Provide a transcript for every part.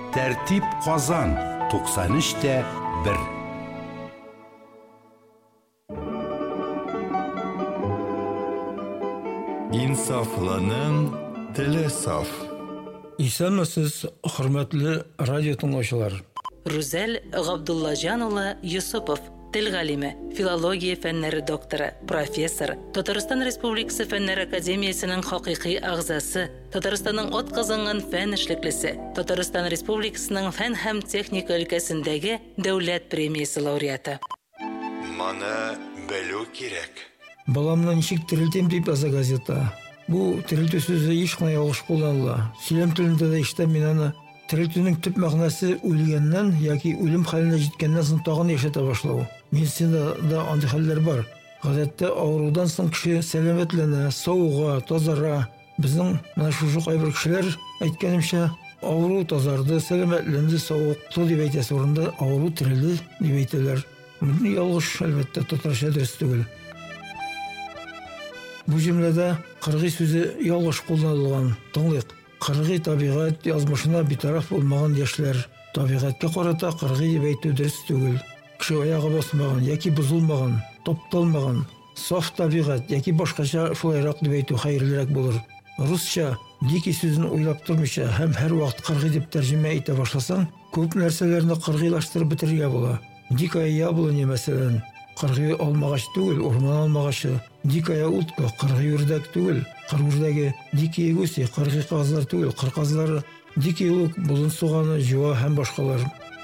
Тәртип Казан 93.1. İnsaflının dili saf. Исәнмесез, хөрмәтле радио тыңлаучылар. Рүзәл Габдуллажан улы Юсупов, тел галиме, филология фәннәре докторы, профессор, Татарстан Республикасы Фәннәр академиясенең хакыйкый агзасы, Татарстанның атказанган фән эшлеклесе, Татарстан Республикасының фән һәм техника өлкәсендәге дәүләт премиясе лауреаты. Моны белү кирәк. Баламны ничек терелтәм дип яза газета. Бу терелтү сүзе ешкына ялгыш кулланыла. Сөйләм телендә дә иштәм мин аны. Терелтүнең төп мәгънәсе үлгәннән яки үлем хәленә җиткәннән соң тагын яшәтә башлау. Медицинада андый хәлләр бар. Гадәттә авырудан соң кеше сәламәтләнә, сауыга, тазара. Безнең менә шушы кайбер кешеләр әйткәнемчә, авыру тазарды, сәламәтләнде, сауыклы дип әйтәсе урында авыру терелде дип әйтәләр. Бу ялгыш, әлбәттә, татарча дөрес түгел. Бу җөмләдә кыргый сүзе ялгыш кулланылган. Тыңлыйк. Кыргый табигать язмышына битараф булмаган яшьләр. Табигатькә карата кыргый дип әйтү дөрес түгел. Кеше аягы басмаган яки бузылмаган, топталмаган, саф табигать яки башкача шулайрак дип әйтү хәерлерәк булыр. Русча дикий сүзен уйлап тормыйча һәм һәр вакыт кыргый дип тәрҗемә итә башласаң, күп нәрсәләрне кыргыйлаштырып бетерергә була. Дикая яблоня мәсәлән, кыргый алмагач түгел, урман алмагачы. Дикая утка, кыргый үрдәк түгел. Кыргыйдагы дикие гуси, кыргый казлар түгел, кырказлары, дикий лук, болын суганы, жуа һәм башкалар.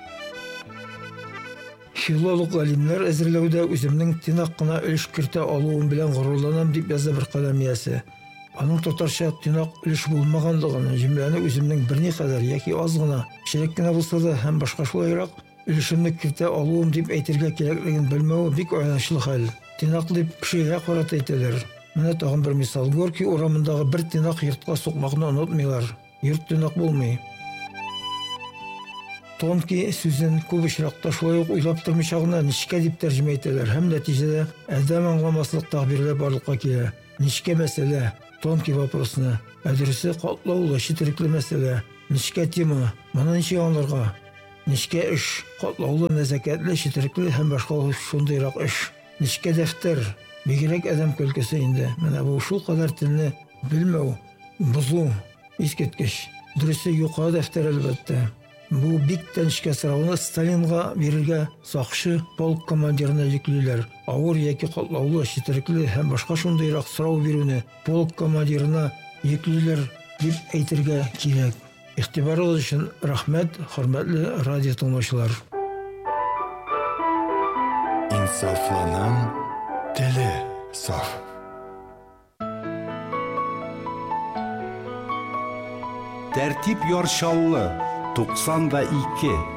Филолог галимнәр әзерләүдә үземнең тыйнак кына өлеш кертә алуым белән горурланам дип яза бер каләм иясе. Аның татарча тыйнак өлеш булмаганлыгын, җөмләне үземнең берникадәр яки аз гына, кирәк кенә булса да һәм башка шулайрак өлешемне кертә алуым дип әйтергә кирәклеген белмәү бик аянычлы хәл. Тыйнак дип кешегә карата әйтәләр. Менә тагын бер мисал. Горки урамындагы бер тыйнак йортка сукмакны онытмыйлар. Йорт тыйнак булмый. Тонкий сүзен күп очракта шулай ук уйлап тормыйча гына ничкә дип тәрҗемә итәләр һәм нәтиҗәдә адәм аңламаслык тәгъбирләр барлыкка килә. Ничкә мәсьәлә, тонкий вопросны, әдерсе катлаулы, четерекле мәсьәлә, ничкә тема, моны ничек аңларга? Ничкә эш, катлаулы, нәзакәтле, четерекле һәм башка шундыйрак эш. Ничкә дәфтәр, бигрәк адәм көлкесе инде. Менә бу шул кадәр телне белмәү, бузу, искиткеч. Дөресе юка дәфтәр әлбәттә. Бу бик тәнчкә сорауны Сталинга бирергә сакчы полк командирына йөклиләр. Авыр яки катлаулы, четерекле һәм башка шундыйрак сорау бирүне полк командирына йөклиләр дип әйтергә кирәк. Игътибарыгыз өчен рәхмәт, хөрмәтле радио тыңлаучылар. İnsaflının dili saf. Тәртип Яршаулы 92.